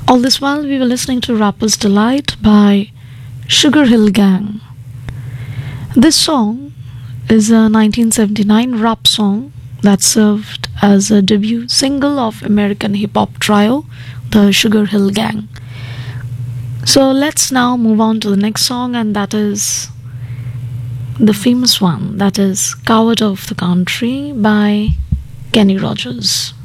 All this while, we were listening to Rapper's Delight by Sugar Hill Gang. This song is a 1979 rap song that served as a debut single of American hip hop trio, the Sugar Hill Gang. So let's now move on to the next song, and that is the famous one, that is Coward of the Country by Kenny Rogers.